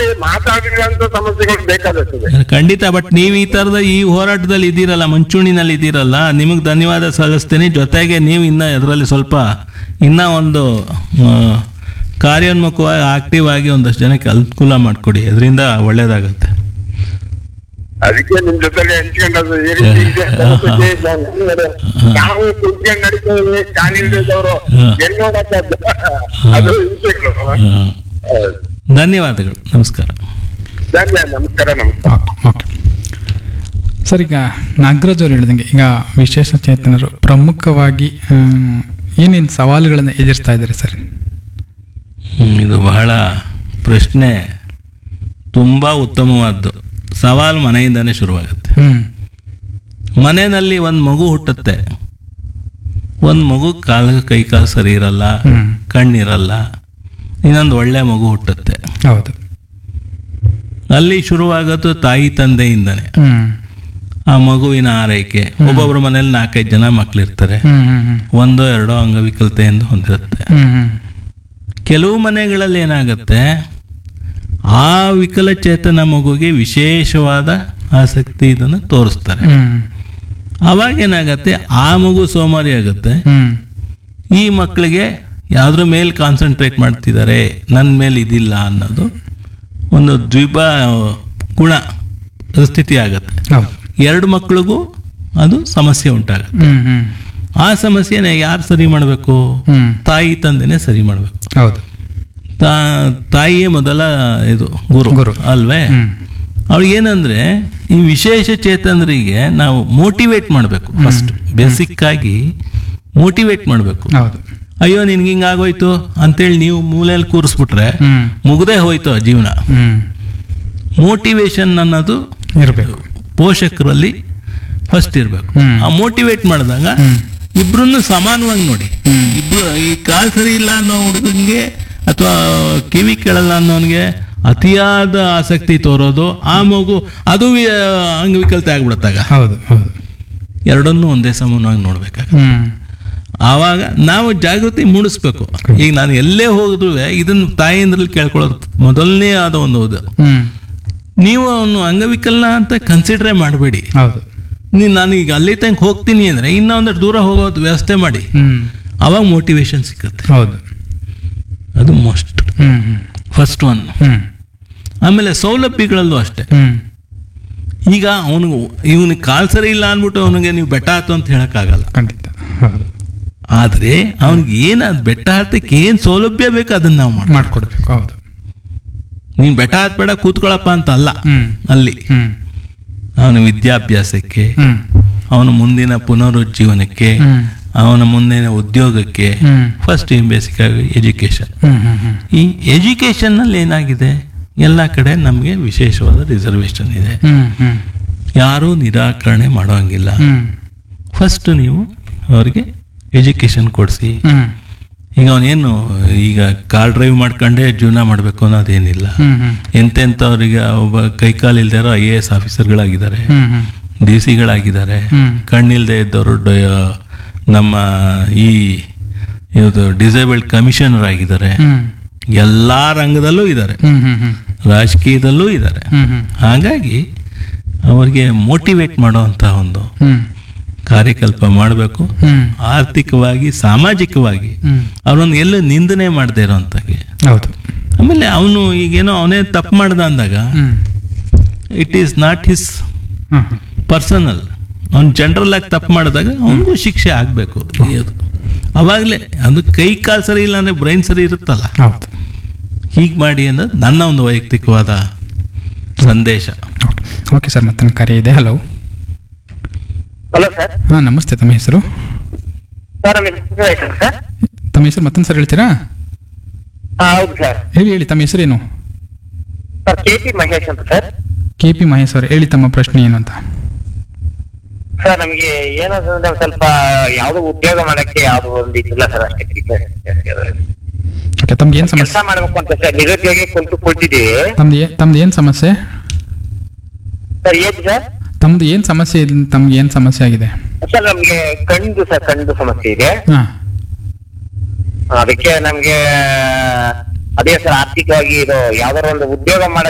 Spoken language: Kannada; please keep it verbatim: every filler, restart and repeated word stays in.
ಮಾತಾಡಿ ಮಾತಾಡಿರುವಂತ ಸಮಸ್ಯೆಗಳು ಬೇಕಾಗುತ್ತದೆ. ಖಂಡಿತ. ಬಟ್ ನೀವು ಈ ತರದ ಈ ಹೋರಾಟದಲ್ಲಿ ಇದ್ದೀರಲ್ಲ, ಮುಂಚೂಣಿನಲ್ಲಿ ಇದ್ದೀರಲ್ಲ, ನಿಮಗೆ ಧನ್ಯವಾದ ಸಲ್ಲಿಸ್ತೀನಿ. ಜೊತೆಗೆ ನೀವು ಇನ್ನ ಅದರಲ್ಲಿ ಸ್ವಲ್ಪ ಇನ್ನ ಒಂದು ಆ, ಕಾರ್ಯೋನ್ಮುಖವಾಗಿ ಆಕ್ಟಿವ್ ಆಗಿ ಒಂದಷ್ಟು ಜನಕ್ಕೆ ಅನುಕೂಲ ಮಾಡಿಕೊಡಿ, ಅದರಿಂದ ಒಳ್ಳೇದಾಗತ್ತೆ. ಅದಕ್ಕೆ ನಿಮ್ ಜೊತೆಗೆ ಹಂಚ್ಕೊಂಡದ್ದು ಈ ರೀತಿ ಇದೆ. ನಾವು ಕುತ್ಕೊಂಡು ನಡೀತೀವಿ, ಕಾಲಿಲ್ದವರು ಎಲ್ಲಿ ನೋಡಕ್ಕದ್ದು ಅದು ವಿಷಯಗಳು. ಹಾ. ಧನ್ಯವಾದಗಳು. ನಮಸ್ಕಾರ. ಧನ್ಯವಾದ. ನಮಸ್ಕಾರ. ನಮಸ್ಕಾರ. ಓಕೆ ಸರ್, ಈಗ ನಾಗರಾಜ್ ಅವ್ರು ಹೇಳಿದಂಗೆ ಈಗ ವಿಶೇಷ ಚೇತನರು ಪ್ರಮುಖವಾಗಿ ಏನೇನು ಸವಾಲುಗಳನ್ನು ಎದುರಿಸ್ತಾ ಇದ್ದಾರೆ ಸರ್? ಹ್ಮ್, ಇದು ಬಹಳ ಪ್ರಶ್ನೆ ತುಂಬ ಉತ್ತಮವಾದ್ದು. ಸವಾಲು ಮನೆಯಿಂದನೇ ಶುರುವಾಗುತ್ತೆ. ಹ್ಮ್ ಮನೆಯಲ್ಲಿ ಒಂದು ಮಗು ಹುಟ್ಟುತ್ತೆ. ಒಂದು ಮಗು ಕಾಲ ಕೈ ಕಾಲು ಸರಿ ಇರಲ್ಲ, ಹ್ಮ್. ಕಣ್ಣಿರಲ್ಲ. ಇನ್ನೊಂದು ಒಳ್ಳೆ ಮಗು ಹುಟ್ಟುತ್ತೆ. ಹೌದು. ಅಲ್ಲಿ ಶುರುವಾಗೋದು ತಾಯಿ ತಂದೆಯಿಂದನೇ. ಹ್ಮ್ ಆ ಮಗುವಿನ ಆರೈಕೆ. ಒಬ್ಬೊಬ್ಬರ ಮನೇಲಿ ನಾಲ್ಕೈದು ಜನ ಮಕ್ಕಳಿರ್ತಾರೆ. ಹ್ಮ್ ಹ್ಮ್ ಹ್ಮ್ ಒಂದೋ ಎರಡೋ ಅಂಗವಿಕಲತೆಯಿಂದ ಹೊಂದಿರುತ್ತೆ. ಹ್ಮ್ ಹ್ಮ್ ಕೆಲವು ಮನೆಗಳಲ್ಲಿ ಏನಾಗುತ್ತೆ, ಆ ವಿಕಲಚೇತನ ಮಗುಗೆ ವಿಶೇಷವಾದ ಆಸಕ್ತಿ ಇದನ್ನು ತೋರಿಸ್ತಾರೆ. ಹ್ಮ್ ಅವಾಗ ಏನಾಗತ್ತೆ, ಆ ಮಗು ಸೋಮಾರಿ ಆಗುತ್ತೆ. ಹ್ಮ್ ಈ ಮಕ್ಕಳಿಗೆ ಯಾವ್ದ್ರ ಮೇಲೆ ಕಾನ್ಸಂಟ್ರೇಟ್ ಮಾಡ್ತಿದ್ದಾರೆ, ನನ್ನ ಮೇಲೆ ಇದಿಲ್ಲ ಅನ್ನೋದು ಒಂದು ದ್ವಿಬ ಗುಣ ಸ್ಥಿತಿ ಆಗತ್ತೆ. ಹೌದು. ಎರಡು ಮಕ್ಕಳಿಗೂ ಅದು ಸಮಸ್ಯೆ ಉಂಟಾಗುತ್ತೆ. ಹ್ಮ್ ಹ್ಮ್ ಆ ಸಮಸ್ಯೆನ ಯಾರು ಸರಿ ಮಾಡಬೇಕು? ಹ್ಮ್ ತಾಯಿ ತಂದೆನೇ ಸರಿ ಮಾಡಬೇಕು. ಹೌದು. ತಾ ತಾಯಿಯೇ ಮೊದಲ ಇದು ಗುರು ಗುರು. ಅಲ್ವೇ? ಹ್ಮ್ ಅವ್ರಿಗೆ ಏನಂದ್ರೆ, ಈ ವಿಶೇಷ ಚೇತನರಿಗೆ ನಾವು ಮೋಟಿವೇಟ್ ಮಾಡಬೇಕು. ಫಸ್ಟ್ ಬೇಸಿಕ್ ಆಗಿ ಮೋಟಿವೇಟ್ ಮಾಡಬೇಕು. ಹೌದು. ಅಯ್ಯೋ ನಿನ್ಗೆ ಹಿಂಗಾಗೋಯ್ತು ಅಂತೇಳಿ ನೀವು ಮೂಲೆಯಲ್ಲಿ ಕೂರಿಸ್ಬಿಟ್ರೆ ಹ್ಮ್ ಮುಗ್ದೇ ಹೋಯ್ತು ಆ ಜೀವನ. ಹ್ಮ್ ಮೋಟಿವೇಶನ್ ಅನ್ನೋದು ಇರಬೇಕು. ಪೋಷಕರಲ್ಲಿ ಫಸ್ಟ್ ಇರಬೇಕು. ಹ್ಮ್. ಆ ಮೋಟಿವೇಟ್ ಮಾಡಿದಾಗ ಹ್ಮ್ ಇಬ್ರನ್ನು ಸಮಾನವಾಗಿ ನೋಡಿ. ಹ್ಮ್. ಇಬ್ರು ಈ ಕಾಲ್ ಸರಿ ಇಲ್ಲ ಅನ್ನೋ ಹುಡುಗನ್ಗೆ ಅಥವಾ ಕಿವಿ ಕೇಳಲ್ಲ ಅನ್ನೋನ್ಗೆ ಅತಿಯಾದ ಆಸಕ್ತಿ ತೋರೋದು, ಆ ಮಗು ಅದು ವಿ- ಅಂಗವಿಕಲತೆ ಆಗ್ಬಿಡತ್ತಾಗ ಹೌದು. ಹೌದು. ಎರಡನ್ನೂ ಒಂದೇ ಸಮಾನವಾಗಿ ನೋಡ್ಬೇಕಾಗ ಹ್ಮ್ ಆವಾಗ ನಾವು ಜಾಗೃತಿ ಮೂಡಿಸ್ಬೇಕು. ಈಗ ನಾನು ಎಲ್ಲೇ ಹೋಗಿದ್ರು ಇದನ್ನ ತಾಯಿಯಿಂದ್ರಲ್ಲಿ ಕೇಳ್ಕೊಳ್ಳೋದು ಮೊದಲನೇ ಆದ ಒಂದು ಇದು. ಹ್ಮ್ ನೀವು ಅವನು ಅಂಗವಿಕಲ ಅಂತ ಕನ್ಸಿಡರೇ ಮಾಡಬೇಡಿ. ಹೌದು. ನೀನು ನಾನು ಈಗ ಅಲ್ಲಿ ತನಕ ಹೋಗ್ತೀನಿ ಅಂದ್ರೆ ಇನ್ನೊಂದಷ್ಟು ದೂರ ಹೋಗೋದು ವ್ಯವಸ್ಥೆ ಮಾಡಿ. ಹ್ಮ್ ಅವಾಗ ಮೋಟಿವೇಶನ್ ಸಿಕ್ಕತ್ತೆ. ಹೌದು. ಅದು ಮೋಸ್ಟ್ ಹ್ಮ್ ಹ್ಮ್ ಫಸ್ಟ್ ಒನ್. ಹ್ಮ್ ಆಮೇಲೆ ಸೌಲಭ್ಯಗಳಲ್ಲೂ ಅಷ್ಟೇ. ಹ್ಮ್ ಈಗ ಅವನಿಗೆ ಇವನಿಗೆ ಕಾಲ್ ಸರಿ ಇಲ್ಲ ಅಂದ್ಬಿಟ್ಟು ಅವನಿಗೆ ನೀವು ಬೆಟ್ಟ ಹತ್ತು ಅಂತ ಹೇಳಕ್ಕಾಗಲ್ಲ. ಖಂಡಿತ. ಹೌದು. ಆದ್ರೆ ಅವನಿಗೆ ಏನ್ ಅದು ಬೆಟ್ಟ ಹತ್ತಕ್ಕೆ ಏನ್ ಸೌಲಭ್ಯ ಬೇಕು ಅದನ್ನ ನಾವು ಮಾಡಿ ಮಾಡ್ಕೊಡ್ಬೇಕು. ಹೌದು. ನೀನ್ ಬೆಟ್ಟ ಹತ್ಬೇಡ ಕೂತ್ಕೊಳ್ಳಪ್ಪ ಅಂತ ಅಲ್ಲ. ಹ್ಮ್ ಅಲ್ಲಿ ಹ್ಮ್ ಅವನ ವಿದ್ಯಾಭ್ಯಾಸಕ್ಕೆ, ಹ್ಮ್ ಅವನ ಮುಂದಿನ ಪುನರುಜ್ಜೀವನಕ್ಕೆ, ಹ್ಮ್ ಅವನ ಮುಂದಿನ ಉದ್ಯೋಗಕ್ಕೆ ಹ್ಮ್ ಫಸ್ಟ್ ಬೇಸಿಕ್ ಆಗಿ ಎಜುಕೇಶನ್. ಹ್ಮ್ ಹ್ಮ್ ಹ್ಮ್ ಈ ಎಜುಕೇಶನ್ ನಲ್ಲಿ ಏನಾಗಿದೆ, ಎಲ್ಲ ಕಡೆ ನಮಗೆ ವಿಶೇಷವಾದ ರಿಸರ್ವೇಶನ್ ಇದೆ. ಹ್ಮ್ ಹ್ಮ್ ಯಾರೂ ನಿರಾಕರಣೆ ಮಾಡೋಂಗಿಲ್ಲ. ಹ್ಮ್ ಫಸ್ಟ್ ನೀವು ಅವರಿಗೆ ಎಜುಕೇಶನ್ ಕೊಡಿಸಿ. ಹ್ಮ್ ಈಗ ಅವನೇನು ಈಗ ಕಾರ್ ಡ್ರೈವ್ ಮಾಡ್ಕೊಂಡೇ ಜೀವನ ಮಾಡಬೇಕು ಅನ್ನೋದೇನಿಲ್ಲ. ಹ್ಮ್ ಹ್ಮ್ ಎಂತೆಂಥವ್ರಿಗೆ ಒಬ್ಬ ಕೈಕಾಲು ಇಲ್ದೇ ಇರೋ I A S ಆಫೀಸರ್ಗಳಾಗಿದ್ದಾರೆ, hmm hmm D ಸಿಗಳಾಗಿದ್ದಾರೆ, ಹ್ಮ್. ಕಣ್ಣಿಲ್ದೇ ಇದ್ದವರು ಡ- ನಮ್ಮ ಈ ಇದು ಡಿಸೇಬಲ್ಡ್ ಕಮಿಷನರ್ ಆಗಿದ್ದಾರೆ. ಹ್ಮ್ ಎಲ್ಲ ರಂಗದಲ್ಲೂ ಇದ್ದಾರೆ, ಹ್ಮ್ ಹ್ಮ್ ಹ್ಮ್ ರಾಜಕೀಯದಲ್ಲೂ ಇದ್ದಾರೆ. ಹ್ಮ್ ಹ್ಮ್ ಹಾಗಾಗಿ ಅವರಿಗೆ ಮೋಟಿವೇಟ್ ಮಾಡುವಂಥ ಒಂದು ಹ್ಮ್ ಕಾರ್ಯಕಲ್ಪ ಮಾಡಬೇಕು. ಹ್ಮ್ ಆರ್ಥಿಕವಾಗಿ, ಸಾಮಾಜಿಕವಾಗಿ ಹ್ಮ್ ಅವ್ರನ್ನ ಎಲ್ಲೂ ನಿಂದನೆ ಮಾಡದೇ ಇರೋಂಥಗೆ. ಹೌದು. ಆಮೇಲೆ ಅವನು ಈಗೇನೋ ಅವನೇ ತಪ್ಪು ಮಾಡ್ದ ಅಂದಾಗ ಹ್ಮ್ it is not his hmm hmm personal. ಅವ್ನು ಜನರಲ್ ಆಗಿ ತಪ್ಪು ಮಾಡಿದಾಗ ಅವನಿಗೂ ಶಿಕ್ಷೆ ಆಗಬೇಕು. ಅವಾಗಲೇ ಅದು ಕೈ ಕಾಲು ಸರಿ ಇಲ್ಲ ಅಂದರೆ ಬ್ರೈನ್ ಸರಿ ಇರುತ್ತಲ್ಲ, ಹೌದು. ಹೀಗೆ ಮಾಡಿ ಅನ್ನೋದು ನನ್ನ ಒಂದು ವೈಯಕ್ತಿಕವಾದ ಸಂದೇಶ. ಓಕೆ ಸರ್, ಮತ್ತೊಂದು ಕರೆ ಇದೆ. ಹಲೋ. Hello sir. ಹಾಂ ನಮಸ್ತೆ. ತಮ್ಮ ಹೆಸರು? ಸರ್ ನಮ್ಮ ಹೆಸರು ಆಯ್ತಲ್ಲ ಸರ್? ತಮ್ಮ ಹೆಸರು ಮತ್ತೊಂದು ಸರ್ ಹೇಳ್ತೀರಾ? ಹಾ ಹೌದು ಸರ್. ಹೇಳಿ ಹೇಳಿ, ತಮ್ಮ ಹೆಸರೇನು? ಸರ್ ಕೆ ಪಿ ಮಹೇಶ್ ಅಂತ ಸರ್. ಕೆ ಪಿ ಮಹೇಶ್ ಅವರು, ಹೇಳಿ ತಮ್ಮ ಪ್ರಶ್ನೆ ಏನು ಅಂತ. ಸರ್ ನಮ್ಗೆ ಏನಂದ್ರೆ ಸ್ವಲ್ಪ ಯಾವ್ದು ಉದ್ಯೋಗ ಮಾಡಕ್ಕೆ ಯಾವ್ದು ಒಂದು ಇದಿಲ್ಲ ಸರ್, ಅಷ್ಟೇ. ಓಕೆ, ತಮ್ಗೆ ಏನು ಕೆಲಸ ಸಮಸ್ಯೆ? ಮಾಡ್ಬೇಕು ಅಂತ ಸರ್, ನಿರುದ್ಯೋಗಿ ಕುಂತು ಕೂತಿದ್ದೀವಿ. ತಮ್ದು ಏ ತಮ್ದು ಏನು ಸಮಸ್ಯೆ? ಸರ್ ಏನ್ ಸರ್? ತಮ್ದು ಏನು ಸಮಸ್ಯೆ ಇದೆ? ತಮ್ಗೆ ಏನು ಸಮಸ್ಯೆ ಆಗಿದೆ? ಸರ್ ನಮ್ಗೆ ಕಣ್ದು ಸರ್ ಕಣ್ದು ಸಮಸ್ಯೆ ಇದೆ. ಹಾಂ ಅದಕ್ಕೆ ನಮ್ಗೆ ಅದೇ ಸರ್ ಆರ್ಥಿಕವಾಗಿ ಇದು ಯಾವ್ದಾರ ಒಂದು ಉದ್ಯೋಗ ಮಾಡಕ್ಕೆ